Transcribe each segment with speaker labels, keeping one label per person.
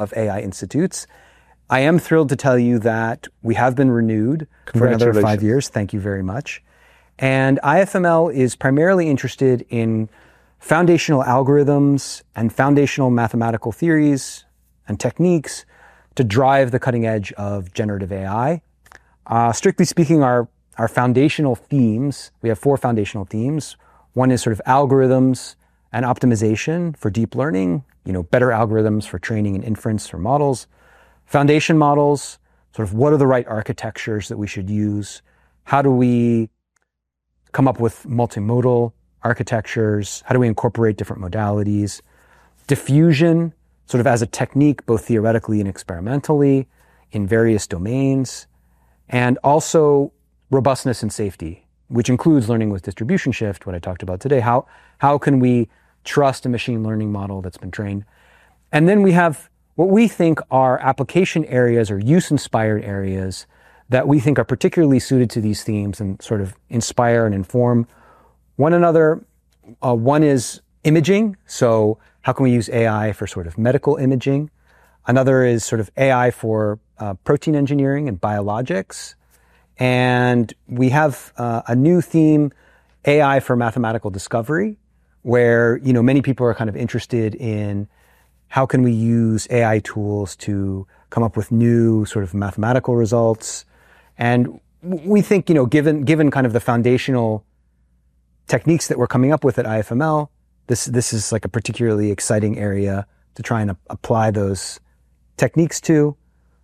Speaker 1: of AI institutes. I am thrilled to tell you that we have been renewed for another 5 years. Thank you very much. And IFML is primarily interested in foundational algorithms and foundational mathematical theories and techniques to drive the cutting edge of generative AI. Strictly speaking, our foundational themes, we have 4 foundational themes. One is sort of algorithms and optimization for deep learning, better algorithms for training and inference for models. Foundation models, sort of what are the right architectures that we should use? How do we come up with multimodal architectures? How do we incorporate different modalities? Diffusion, sort of as a technique, both theoretically and experimentally in various domains. And also robustness and safety, which includes learning with distribution shift, what I talked about today. How can we trust a machine learning model that's been trained? And then we have what we think are application areas or use-inspired areas that we think are particularly suited to these themes and sort of inspire and inform one another. One is imaging. So how can we use AI for sort of medical imaging? Another is sort of AI for protein engineering and biologics. And we have a new theme, AI for mathematical discovery, where, many people are kind of interested in how can we use AI tools to come up with new sort of mathematical results. And we think, given kind of the foundational techniques that we're coming up with at IFML, this is like a particularly exciting area to try and apply those techniques to.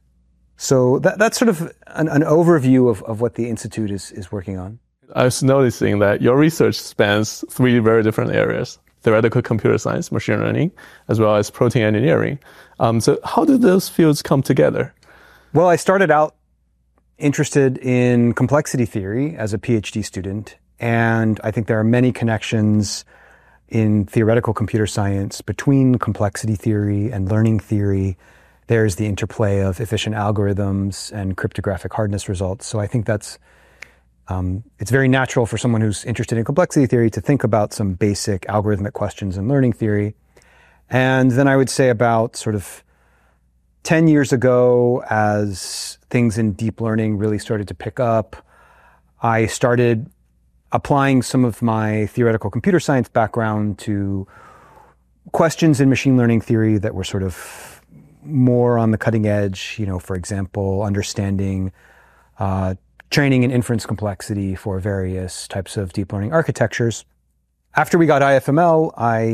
Speaker 1: So that's sort of an overview of what the Institute is working on.
Speaker 2: I was noticing that your research spans 3 very different areas: theoretical computer science, machine learning, as well as protein engineering. So how did those fields come together?
Speaker 1: Well, I started out interested in complexity theory as a PhD student, and I think there are many connections in theoretical computer science between complexity theory and learning theory. There's the interplay of efficient algorithms and cryptographic hardness results. So I think that's it's very natural for someone who's interested in complexity theory to think about some basic algorithmic questions in learning theory. And then I would say about sort of 10 years ago, as things in deep learning really started to pick up, I started applying some of my theoretical computer science background to questions in machine learning theory that were sort of more on the cutting edge, for example, understanding training and inference complexity for various types of deep learning architectures. After we got IFML,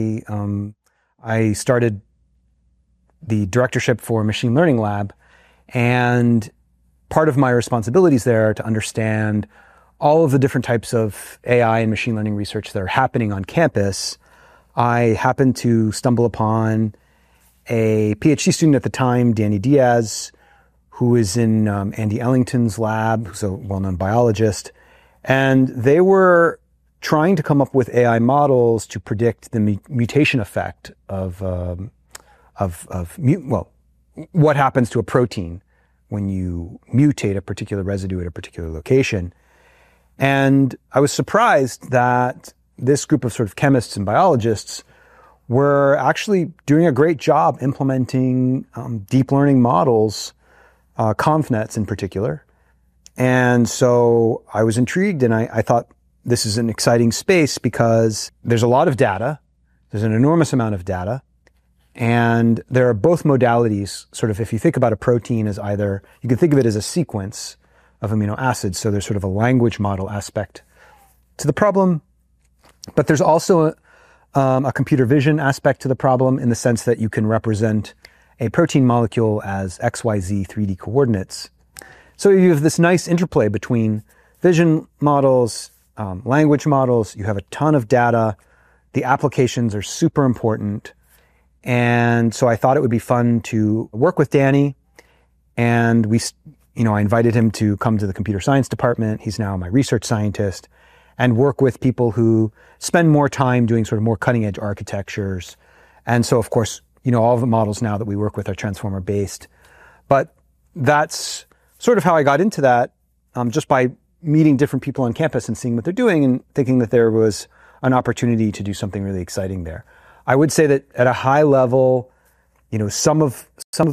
Speaker 1: I started the directorship for Machine Learning Lab, and part of my responsibilities there are to understand all of the different types of AI and machine learning research that are happening on campus. I happened to stumble upon a PhD student at the time, Danny Diaz, who is in Andy Ellington's lab, who's a well-known biologist. And they were trying to come up with AI models to predict the mutation effect of what happens to a protein when you mutate a particular residue at a particular location. And I was surprised that this group of sort of chemists and biologists were actually doing a great job implementing deep learning models, ConvNets in particular. And so I was intrigued, and I thought this is an exciting space because there's a lot of data. There's an enormous amount of data. And there are both modalities. Sort of, if you think about a protein as either, you can think of it as a sequence of amino acids. So there's sort of a language model aspect to the problem. But there's also a computer vision aspect to the problem, in the sense that you can represent a protein molecule as XYZ 3D coordinates. So you have this nice interplay between vision models, language models. You have a ton of data. The applications are super important. And so I thought it would be fun to work with Danny. And I invited him to come to the computer science department. He's now my research scientist, and work with people who spend more time doing sort of more cutting edge architectures. And so, of course, all of the models now that we work with are transformer based. But that's sort of how I got into that, just by meeting different people on campus and seeing what they're doing and thinking that there was an opportunity to do something really exciting there. I would say that at a high level, some of